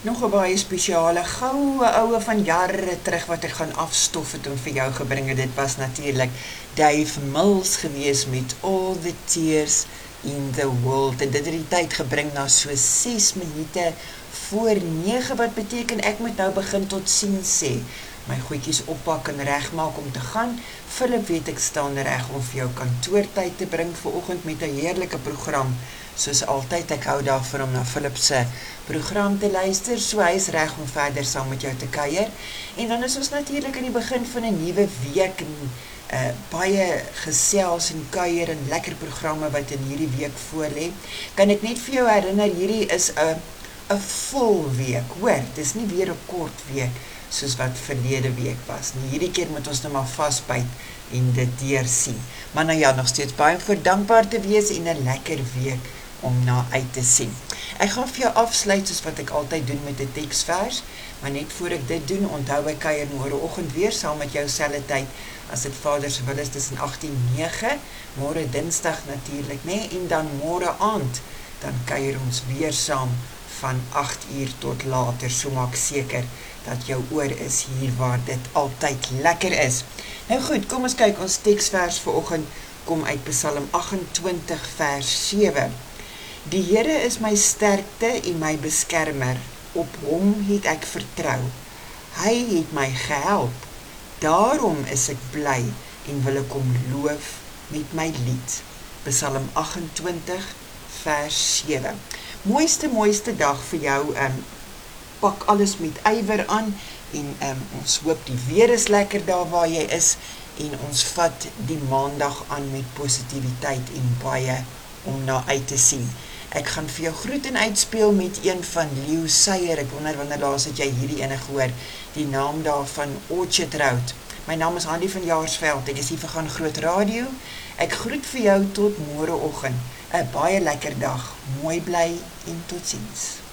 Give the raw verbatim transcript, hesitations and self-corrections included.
Nog 'n baie spesiale goue oue van jare terug wat ek gaan afstof het en vir jou gebring het. Dit was natuurlik Dave Mills gewees met All the Tears in the World. En dit het die tyd gebring na so ses minute voor nege, wat beteken ek moet nou begin tot siens sê. My goedjies oppak en regmaak om te gaan. Philip weet ek staan reg om vir jou kantoortyd te bring vanoggend met 'n heerlike program. Soos altyd, ek hou daarvan om na Philip se program te luister, so hy is reg om verder saam met jou te kuier. En dan is ons natuurlik in die begin van 'n nuwe week en uh, baie gesels en kuier en lekker programme wat in hierdie week voorlê. Kan ek net vir jou herinner, hierdie is 'n 'n vol week, hoor, dis nie weer 'n kort week soos wat verlede week was nie. Hierdie keer moet ons nou maar vasbyt en dit deursien. Maar nou ja, nog steeds baie voor dankbaar te wees en 'n lekker week om na uit te sien. Ek gaan vir jou afsluit soos wat ek altyd doen met 'n teksvers, maar net voor ek dit doen, onthou ek kuier môreoggend weer saam met jou selfde tyd, as dit Vader se wil is, tussen agt en nege, môre Dinsdag natuurlik, nê, en dan môre aand, dan kuier ons weer saam van agt uur tot later, so maak seker dat jou oor is hier waar dit altyd lekker is. Nou goed, kom ons kyk, ons teksvers vanoggend kom uit Psalm agt en twintig vers sewe. Die Here is my sterkte en my beskermer, op hom het ek vertrou. Hy het my gehelp, daarom is ek bly en wil ek hom loof met my lied. Psalm agt en twintig vers sewe. Mooiste, mooiste dag vir jou, um, pak alles met ywer aan, en um, ons hoop die weer is lekker daar waar jy is, en ons vat die maandag aan met positiwiteit en baie om na uit te sien. Ek gaan vir jou groet en uitspeel met een van Leeu Seier. Ek wonder wanneer laas het jy hierdie ene gehoor, die naam daar van Orchard Road. My naam is Handy van Jaarsveld, ek is hier vir Gaan Groot Radio. Ek groet vir jou tot môreoggend. 'n baie lekker dag, mooi bly en totsiens.